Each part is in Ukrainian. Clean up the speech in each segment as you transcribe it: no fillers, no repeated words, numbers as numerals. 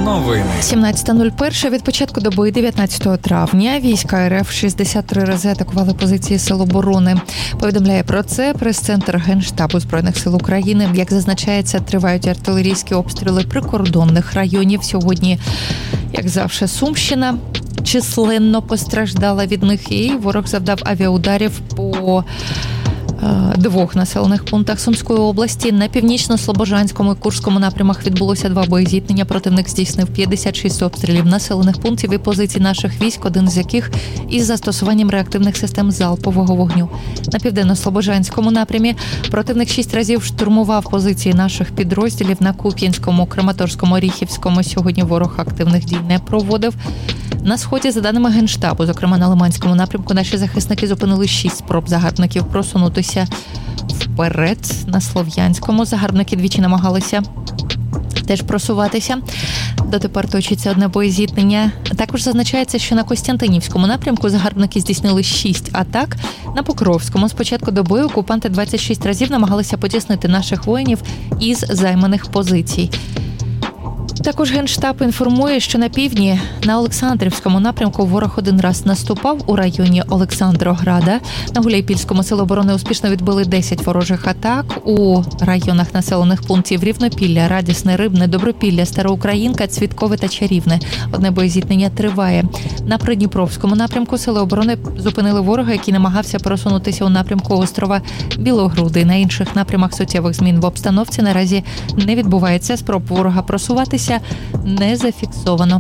Новини. 17:01. Від початку доби 19 травня війська РФ 63 рази атакували позиції Сил оборони. Повідомляє про це прес-центр Генштабу Збройних сил України. Як зазначається, тривають артилерійські обстріли прикордонних районів. Сьогодні, як завжди, Сумщина численно постраждала від них, і ворог завдав авіаударів по двох населених пунктах Сумської області. На північно-слобожанському і Курському напрямах відбулося 2 боєзіткнення. Противник здійснив 56 обстрілів населених пунктів і позицій наших військ, один з яких із застосуванням реактивних систем залпового вогню. На південно-слобожанському напрямі противник 6 разів штурмував позиції наших підрозділів. На Куп'янському, Краматорському, Оріхівському сьогодні ворог активних дій не проводив. На сході, за даними Генштабу, зокрема на Лиманському напрямку, наші захисники зупинили 6 спроб загарбників просунутися вперед. На Слов'янському загарбники двічі намагалися теж просуватися. Дотепер точиться одне боєзіткнення. Також зазначається, що на Костянтинівському напрямку загарбники здійснили 6 атак. На Покровському з початку доби окупанти 26 разів намагалися потіснити наших воїнів із займаних позицій. Також Генштаб інформує, що на півдні, на Олександрівському напрямку, ворог один раз наступав у районі Олександрограда. На Гуляйпільському сили оборони успішно відбили 10 ворожих атак у районах населених пунктів Рівнопілля, Радісне, Рибне, Добропілля, Староукраїнка, Цвіткове та Чарівне. Одне боєзіткнення триває. На Придніпровському напрямку сили оборони зупинили ворога, який намагався просунутися у напрямку острова Білогруди. На інших напрямах суттєвих змін в обстановці наразі не відбувається. Спроб ворога просуватися не зафіксовано.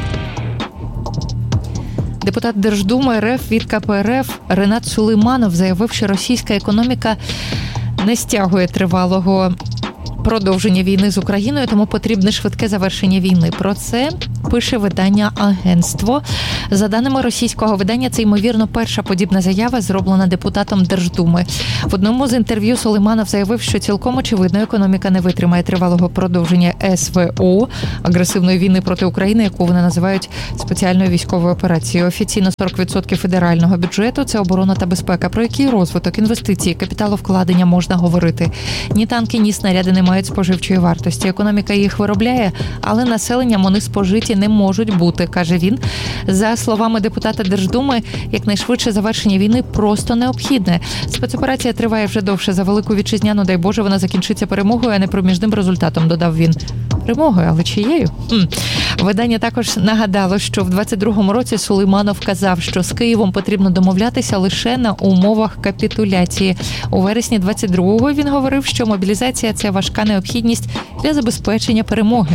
Депутат Держдуми РФ від КПРФ Ренат Сулейманов заявив, що російська економіка не стягує тривалого продовження війни з Україною, тому потрібне швидке завершення війни. Про це пише видання «Агентство». За даними російського видання, це, ймовірно, перша подібна заява, зроблена депутатом Держдуми. В одному з інтерв'ю Сулейманов заявив, що цілком очевидно, економіка не витримає тривалого продовження СВО, агресивної війни проти України, яку вони називають спеціальною військовою операцією. Офіційно 40% федерального бюджету – це оборона та безпека. Про який розвиток, інвестиції, капіталовкладення можна говорити? Ні танки, ні снаряди не мають споживчої вартості. Економіка їх виробляє, але населенням вони спожиті не можуть бути, каже він. За словами депутата Держдуми, якнайшвидше завершення війни просто необхідне. Спецоперація триває вже довше за Велику Вітчизняну. Дай Боже, вона закінчиться перемогою, а не проміжним результатом, додав він. Перемогою, але чиєю? Видання також нагадало, що в 22-му році Сулейманов казав, що з Києвом потрібно домовлятися лише на умовах капітуляції. У вересні 22-го він говорив, що мобілізація – це важка необхідність для забезпечення перемоги.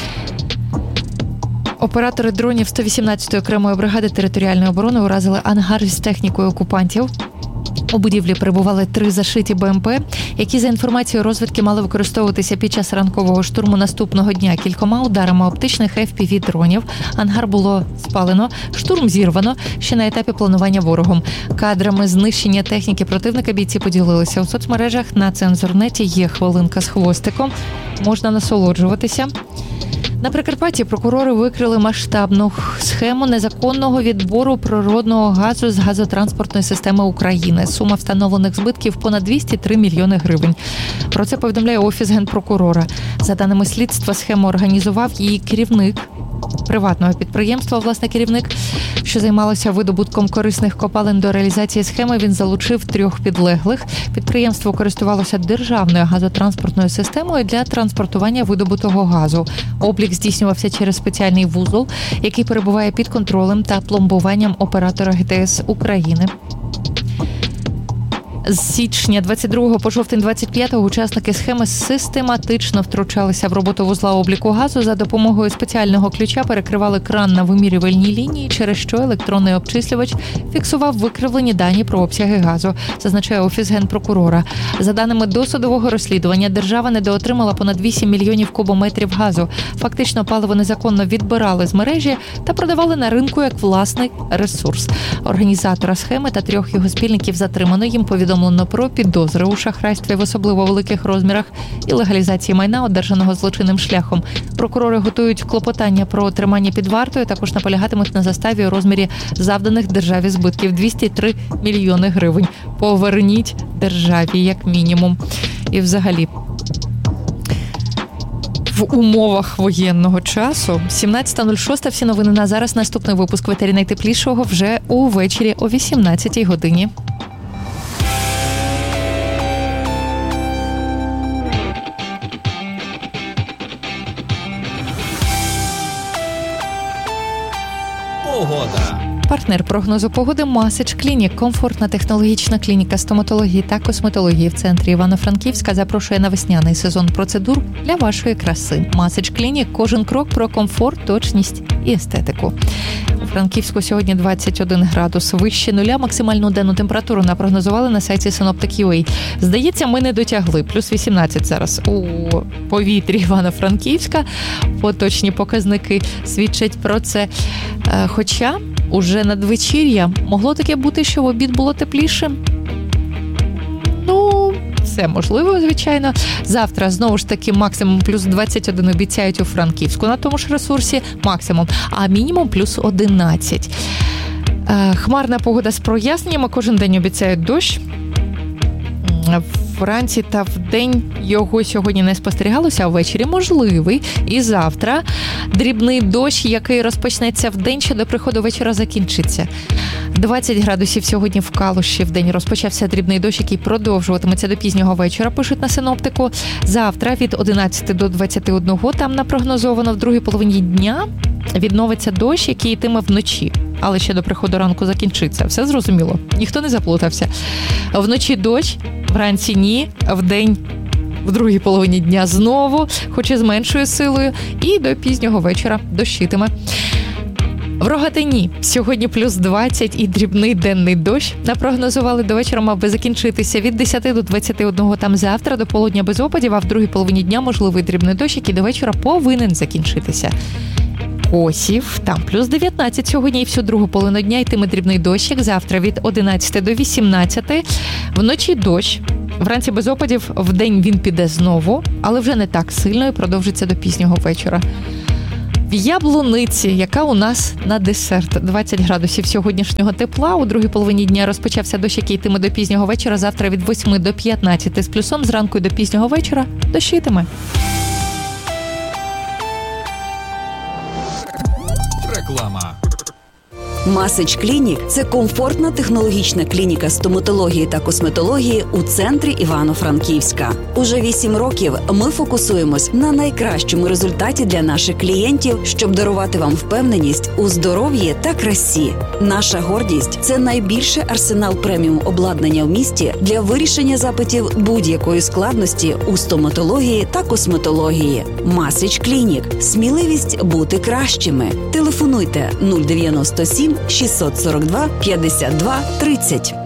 Оператори дронів 118-ї окремої бригади територіальної оборони уразили ангар з технікою окупантів. У будівлі перебували 3 зашиті БМП, які, за інформацією розвідки, мали використовуватися під час ранкового штурму наступного дня. Кількома ударами оптичних FPV-дронів ангар було спалено, штурм зірвано ще на етапі планування ворогом. Кадрами знищення техніки противника бійці поділилися у соцмережах. На Цензорнеті є хвилинка з хвостиком. Можна насолоджуватися. На Прикарпатті прокурори викрили масштабну схему незаконного відбору природного газу з газотранспортної системи України. Сума встановлених збитків понад 203 мільйони гривень. Про це повідомляє Офіс Генпрокурора. За даними слідства, схему організував її керівник приватного підприємства, власне керівник, що займалося видобутком корисних копалин. До реалізації схеми він залучив 3 підлеглих. Підприємство користувалося державною газотранспортною системою для транспортування видобутого газу. Облік здійснювався через спеціальний вузол, який перебуває під контролем та пломбуванням оператора ГТС України. З січня 22 по жовтень 25 учасники схеми систематично втручалися в роботу вузла обліку газу. За допомогою спеціального ключа перекривали кран на вимірювальній лінії, через що електронний обчислювач фіксував викривлені дані про обсяги газу, зазначає Офіс Генпрокурора. За даними досудового розслідування, держава недоотримала понад 8 мільйонів кубометрів газу. Фактично, паливо незаконно відбирали з мережі та продавали на ринку як власний ресурс. Організатора схеми та 3 його спільників затримано. Їм повідомлено про підозри у шахрайстві в особливо великих розмірах і легалізації майна, одержаного злочинним шляхом. Прокурори готують клопотання про тримання під вартою, також наполягатимуть на заставі у розмірі завданих державі збитків 203 мільйони гривень. Поверніть державі, як мінімум. І взагалі, в умовах воєнного часу. 17:06, всі новини на зараз. Наступний випуск в етері найтеплішого вже увечері о 18:00 годині. Погода. Партнер прогнозу погоди Масич Клінік. Комфортна технологічна клініка стоматології та косметології в центрі Івано-Франківська запрошує на весняний сезон процедур для вашої краси. Масич Клінік. Кожен крок про комфорт, точність і естетику. У Франківську сьогодні 21 градус вище нуля. Максимальну денну температуру напрогнозували на сайті Synoptic.ua. Здається, ми не дотягли. Плюс 18 зараз у повітрі Івано-Франківська. Поточні показники свідчать про це. Хоча уже надвечір'я могло таке бути, що в обід було тепліше. Все можливо, звичайно. Завтра, знову ж таки, максимум плюс 21 обіцяють у Франківську на тому ж ресурсі, максимум, а мінімум плюс 11. Хмарна погода з проясненнями, кожен день обіцяють дощ. Вранці та вдень його сьогодні не спостерігалося, а ввечері можливий. І завтра дрібний дощ, який розпочнеться вдень, ще до приходу вечора закінчиться. 20 градусів сьогодні в Калуші вдень розпочався дрібний дощ, який продовжуватиметься до пізнього вечора, пишуть на синоптику. Завтра від 11 до 21 там напрогнозовано. В другій половині дня відновиться дощ, який йтиме вночі. Але ще до приходу ранку закінчиться. Все зрозуміло? Ніхто не заплутався. Вночі дощ, вранці ні, вдень в другій половині дня знову, хоч і з меншою силою, і до пізнього вечора дощитиме. В Рогатині сьогодні плюс 20 і дрібний денний дощ. Напрогнозували, до вечора мав би закінчитися від 10 до 21 там завтра, до полудня без опадів, а в другій половині дня можливий дрібний дощ, який до вечора повинен закінчитися. Косів, там плюс 19 сьогодні і всю другу половину дня йтиме дрібний дощик. Завтра від 11 до 18. Вночі дощ. Вранці без опадів, вдень він піде знову, але вже не так сильно і продовжиться до пізнього вечора. В Яблуниці, яка у нас на десерт. 20 градусів сьогоднішнього тепла. У другій половині дня розпочався дощ, який йтиме до пізнього вечора. Завтра від 8 до 15 з плюсом. Зранку до пізнього вечора дощитиме. Реклама. Масич Клінік – це комфортна технологічна клініка стоматології та косметології у центрі Івано-Франківська. Уже 8 років ми фокусуємось на найкращому результаті для наших клієнтів, щоб дарувати вам впевненість у здоров'ї та красі. Наша гордість – це найбільший арсенал преміум обладнання в місті для вирішення запитів будь-якої складності у стоматології та косметології. Масич Клінік – сміливість бути кращими. Телефонуйте 097 642 52 30.